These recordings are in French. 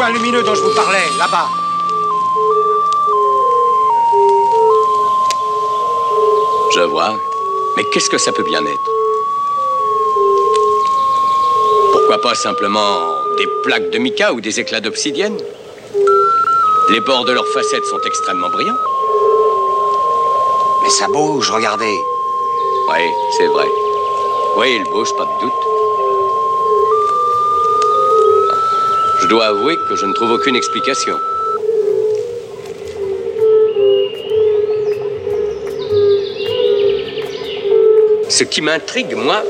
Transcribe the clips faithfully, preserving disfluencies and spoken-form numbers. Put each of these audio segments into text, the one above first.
point lumineux dont je vous parlais, là-bas. Je vois. Mais qu'est-ce que ça peut bien être? Pourquoi pas simplement des plaques de mica ou des éclats d'obsidienne? Les bords de leurs facettes sont extrêmement brillants. Mais ça bouge, regardez. Oui, c'est vrai. Oui, il bouge, pas de doute. Je dois avouer que je ne trouve aucune explication. Ce qui m'intrigue, moi...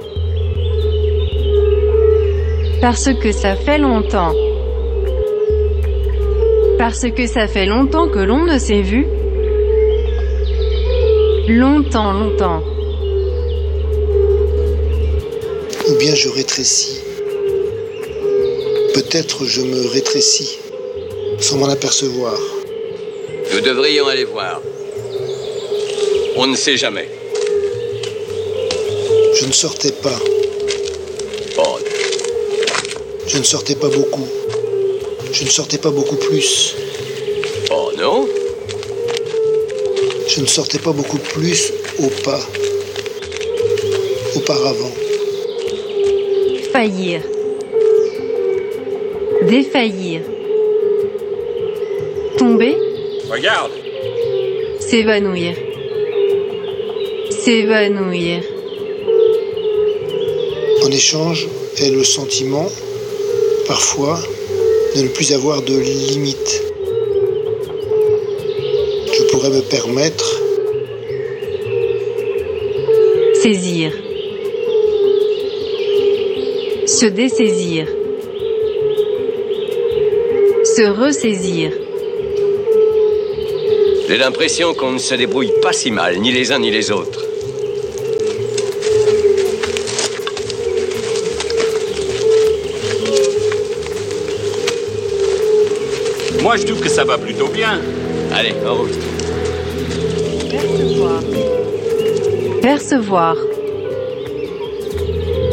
Parce que ça fait longtemps. Parce que ça fait longtemps que l'on ne s'est vu. Longtemps, longtemps. Ou bien je rétrécis. Peut-être je me rétrécis, sans m'en apercevoir. Nous devrions aller voir. On ne sait jamais. Je ne sortais pas. Oh. Je ne sortais pas beaucoup. Je ne sortais pas beaucoup plus. Oh non? Je ne sortais pas beaucoup plus au pas. Auparavant. Faillir. Défaillir. Tomber. Regarde. S'évanouir. S'évanouir. En échange est le sentiment, parfois, de ne plus avoir de limites. Je pourrais me permettre... Saisir. Se dessaisir. Se ressaisir. J'ai l'impression qu'on ne se débrouille pas si mal, ni les uns ni les autres. Moi, je trouve que ça va plutôt bien. Allez, en route. Percevoir. Percevoir.